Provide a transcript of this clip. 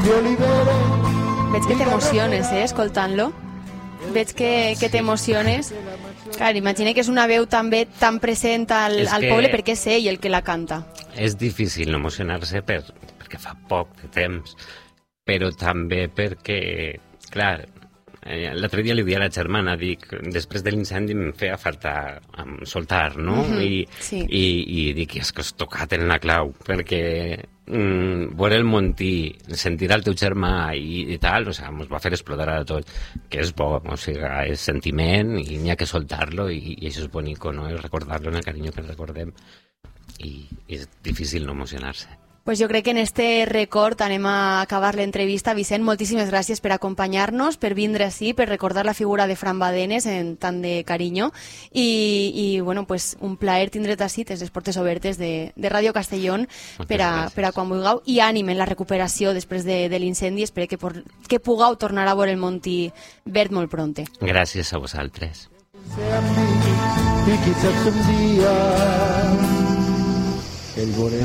Veig que t'emociones, escoltant-lo. Veig que t'emociones. Clar, imagina que és una veu també tan present al poble perquè és ell el que la canta. És difícil no emocionar-se perquè fa poc de temps, però també perquè, clar, l'altre dia li deia a la germana, dic, després de l'incendi em feia falta soltar, no? I dic, és que has tocat en la clau, perquè veure el Montí, sentir el teu germà i tal, o sigui, ens va fer explotar a tot, que és bo, o sigui, és sentiment i n'hi ha que soltar-lo i això és bonico, no? És recordar-lo en el carinyo que recordem i és difícil no emocionar-se. Pues jo crec que en este record anem a acabar l'entrevista. Vicent, moltíssimes gràcies per acompanyar-nos, per vindre així, per recordar la figura de Fran Badenes en tant de carinyo i bueno, pues un plaer tindre't així, les portes obertes de Ràdio Castellón per a quan vulgueu, i ànim en la recuperació després de l'incendi. Espero que pugueu tornar a veure el Montí verd molt pronte. Gràcies a vosaltres.